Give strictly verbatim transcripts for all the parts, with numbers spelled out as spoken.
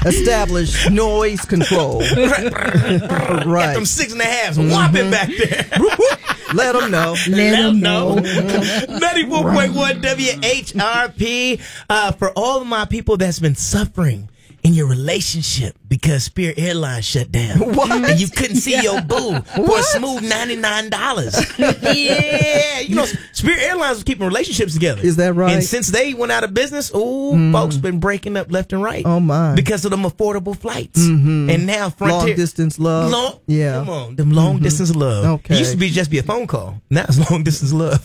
establish noise control. Right. Right. Got them six and a halves whopping back there. Let them know. Let them know. ninety-four point one W H R P. Uh, for all of my people that's been suffering in your relationship because Spirit Airlines shut down. What? And you couldn't see your boo for a What? smooth ninety-nine dollars. Yeah. You know, Spirit Airlines was keeping relationships together. Is that right? And since they went out of business, ooh, folks been breaking up left and right. Oh, my. Because of them affordable flights. And now Frontier. Long distance love. Long, Yeah. Come on, them long distance love. Okay. It used to be just be a phone call. Now it's long distance love.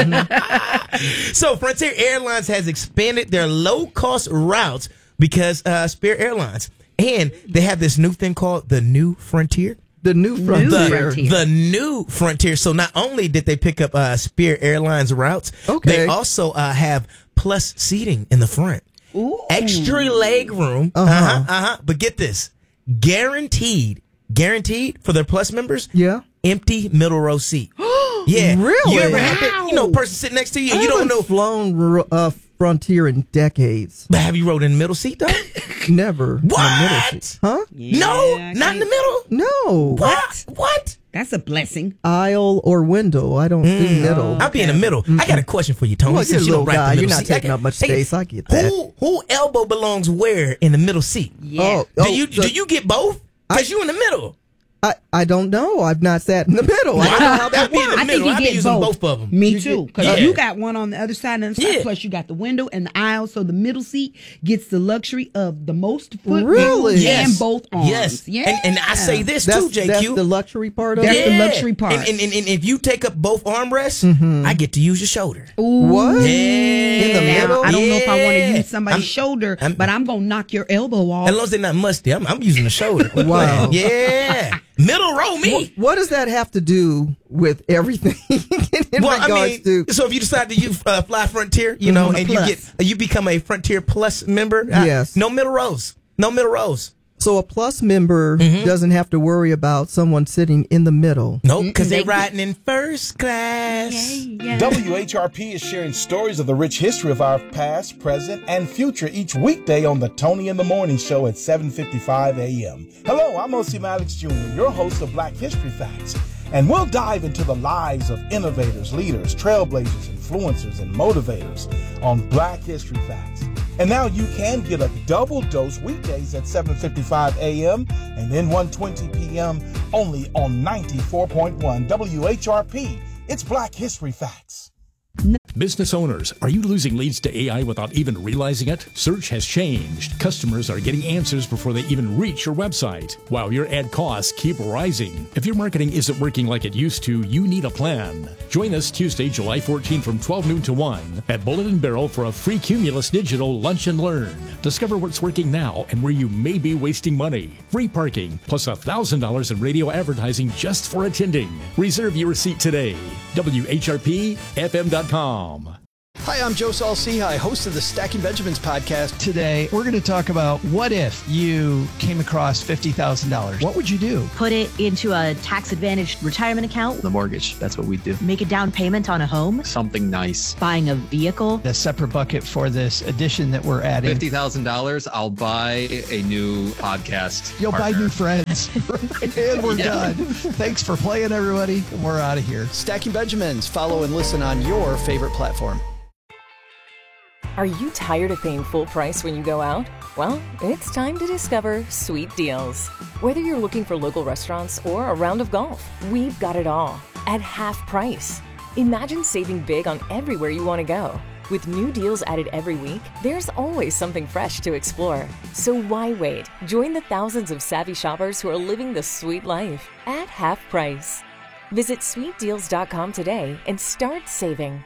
So Frontier Airlines has expanded their low cost routes because uh, Spirit Airlines, and they have this new thing called the New Frontier. The new frontier. The, Frontier. the new Frontier. So not only did they pick up uh, Spirit Airlines routes, Okay. they also uh, have plus seating in the front. Ooh. Extra leg room. Uh-huh. Uh-huh, uh-huh. But get this. Guaranteed, guaranteed for their plus members, Yeah. empty middle row seat. Yeah. Really? You ever had that, Wow. you know, person sitting next to you and I you don't haven't know. flown uh, Frontier in decades. But have you rode in the middle seat, though? Never. In the middle What? seat. Huh? No, Yeah, I not in the middle. No. What? What? That's a blessing. Aisle or window. I don't do middle. I'll be in the middle. I got a question for you, Tony. Well, you're a Since you little don't ride guy. the You're middle not seat. taking I up much hey, space. I get that. Who who elbow belongs where in the middle seat? Yeah. Oh, Do oh, you so do you get both? Because you in the middle. I, I don't know. I've not sat in the middle. I don't know how I'll that be in the I middle. think you I'll be get using both. both of them. Me too. Because Yeah. you got one on the other side and the side, Yeah. plus you got the window and the aisle, so the middle seat gets the luxury of the most foot Really? room Yes. and both arms. Yes. Yeah. And, and I say this That's, too, J that's Q. the luxury part of That's it. the luxury part. And, and, and, and if you take up both armrests, I get to use your shoulder. What? Yeah. In the Now, middle? I don't know if I want to Yeah. use somebody's I'm- shoulder, I'm- but I'm going to knock your elbow off. As long as they're not musty, I'm, I'm using the shoulder. Wow. Yeah. Middle row me. What does that have to do with everything in Well, regards I mean, to? so if you decide to you uh, fly Frontier, you know, Mhm. and you Plus. get you become a Frontier Plus member, uh, Yes. no middle rows, no middle rows. So a plus member Mm-hmm. doesn't have to worry about someone sitting in the middle. Nope, because they're They- riding in first class. Yeah. W H R P is sharing stories of the rich history of our past, present, and future each weekday on the Tony in the Morning Show at seven fifty-five a.m. Hello, I'm O C Maddox Junior, your host of Black History Facts, and we'll dive into the lives of innovators, leaders, trailblazers, influencers, and motivators on Black History Facts. And now you can get a double dose weekdays at seven fifty-five a.m. and then one twenty p.m. only on ninety-four point one W H R P. It's Black History Facts. Business owners, are you losing leads to A I without even realizing it? Search has changed. Customers are getting answers before they even reach your website, while your ad costs keep rising. If your marketing isn't working like it used to, you need a plan. Join us Tuesday, July fourteenth from twelve noon to one at Bullet and Barrel for a free Cumulus Digital Lunch and Learn. Discover what's working now and where you may be wasting money. Free parking, plus one thousand dollars in radio advertising just for attending. Reserve your seat today. W H R P F M dot com. Hi, I'm Joe Saul-Sehy, host of the Stacking Benjamins podcast. Today, we're going to talk about what if you came across fifty thousand dollars? What would you do? Put it into a tax-advantaged retirement account. The mortgage, that's what we do. Make a down payment on a home. Something nice. Buying a vehicle. A separate bucket for this addition that we're adding. fifty thousand dollars, I'll buy a new podcast. You'll partner. buy new friends. And we're Yeah. done. Thanks for playing, everybody. And we're out of here. Stacking Benjamins. Follow and listen on your favorite platform. Are you tired of paying full price when you go out? Well, it's time to discover Sweet Deals. Whether you're looking for local restaurants or a round of golf, we've got it all at half price. Imagine saving big on everywhere you want to go. With new deals added every week, there's always something fresh to explore. So why wait? Join the thousands of savvy shoppers who are living the sweet life at half price. Visit sweet deals dot com today and start saving.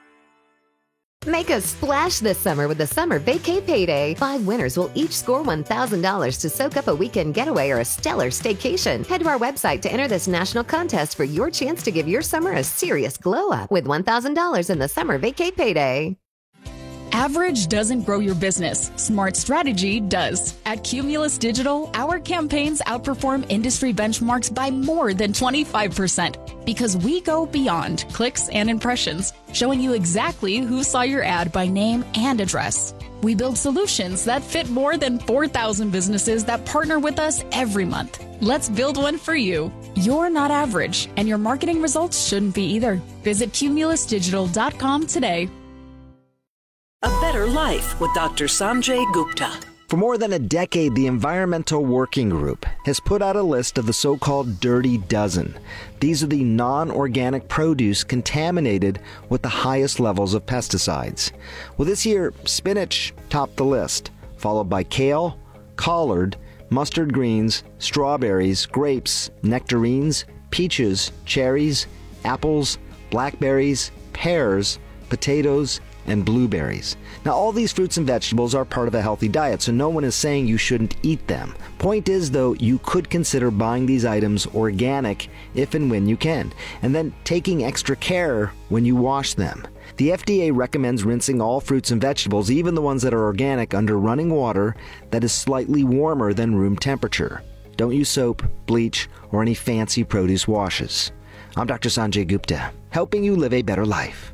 Make a splash this summer with the Summer Vacay Payday. Five winners will each score one thousand dollars to soak up a weekend getaway or a stellar staycation. Head to our website to enter this national contest for your chance to give your summer a serious glow up with one thousand dollars in the Summer Vacay Payday. Average doesn't grow your business. Smart strategy does. At Cumulus Digital, our campaigns outperform industry benchmarks by more than twenty-five percent because we go beyond clicks and impressions, showing you exactly who saw your ad by name and address. We build solutions that fit more than four thousand businesses that partner with us every month. Let's build one for you. You're not average, and your marketing results shouldn't be either. Visit cumulus digital dot com today. A Better Life with Doctor Sanjay Gupta. For more than a decade, the Environmental Working Group has put out a list of the so-called Dirty Dozen. These are the non-organic produce contaminated with the highest levels of pesticides. Well, this year, spinach topped the list, followed by kale, collard, mustard greens, strawberries, grapes, nectarines, peaches, cherries, apples, blackberries, pears, potatoes, and blueberries. Now, all these fruits and vegetables are part of a healthy diet, so no one is saying you shouldn't eat them. Point is, though, you could consider buying these items organic if and when you can, and then taking extra care when you wash them. The F D A recommends rinsing all fruits and vegetables, even the ones that are organic, under running water that is slightly warmer than room temperature. Don't use soap, bleach, or any fancy produce washes. I'm Doctor Sanjay Gupta, helping you live a better life.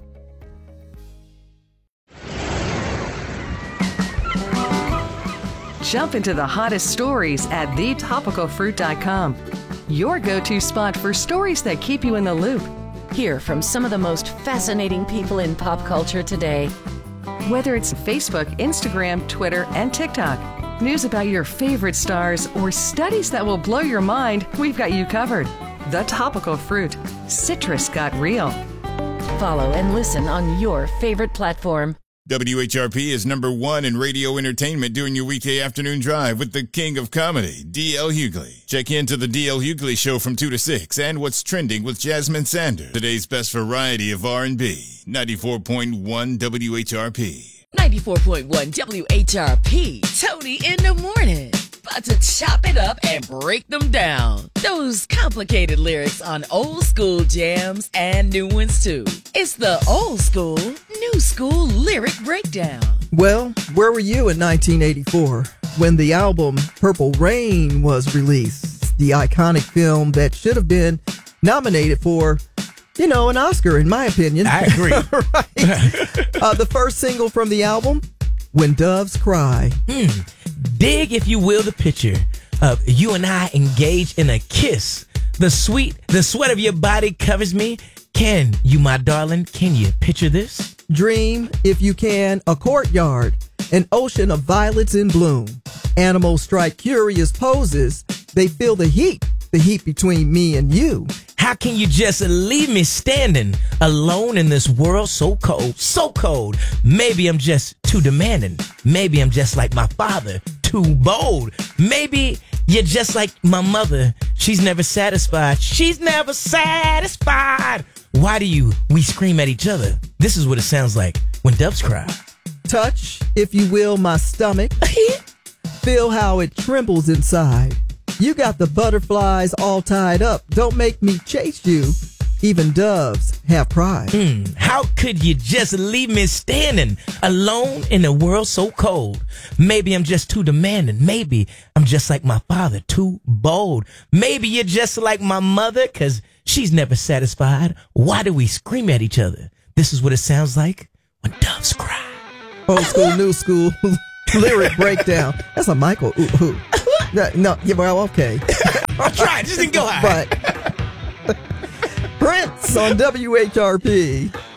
Jump into the hottest stories at the topical fruit dot com. Your go-to spot for stories that keep you in the loop. Hear from some of the most fascinating people in pop culture today. Whether it's Facebook, Instagram, Twitter, and TikTok, news about your favorite stars, or studies that will blow your mind, we've got you covered. The Topical Fruit. Citrus got real. Follow and listen on your favorite platform. W H R P is number one in radio entertainment during your weekday afternoon drive with the king of comedy, D L Hughley. Check into the D L Hughley Show from two to six and What's Trending with Jasmine Sanders. Today's best variety of R and B. ninety-four point one W H R P. ninety-four point one W H R P. Tony in the morning. About to chop it up and break them down. Those complicated lyrics on old school jams and new ones too. It's the old school, new school lyric breakdown. Well, where were you in nineteen eighty-four when the album Purple Rain was released? The iconic film that should have been nominated for, you know, an Oscar, in my opinion. I agree. Right. uh, the first single from the album, When Doves Cry. Hmm. Dig, if you will, the picture of you and I engaged in a kiss. The sweet, the sweat of your body covers me. Can you, my darling, can you picture this? Dream, if you can, a courtyard, an ocean of violets in bloom. Animals strike curious poses. They feel the heat, the heat between me and you. How can you just leave me standing alone in this world so cold, so cold? Maybe I'm just too demanding. Maybe I'm just like my father, too bold. Maybe you're just like my mother. She's never satisfied. She's never satisfied. Why do you, we scream at each other? This is what it sounds like when doves cry. Touch, if you will, my stomach. Feel how it trembles inside. You got the butterflies all tied up. Don't make me chase you. Even doves have pride. Mm, how could you just leave me standing alone in a world so cold? Maybe I'm just too demanding. Maybe I'm just like my father, too bold. Maybe you're just like my mother, cause she's never satisfied. Why do we scream at each other? This is what it sounds like when doves cry. Old school, new school lyric breakdown. That's a Michael. Ooh, ooh. No, yeah, well, okay. I'll try. It just didn't go high. But Prince on W H R P.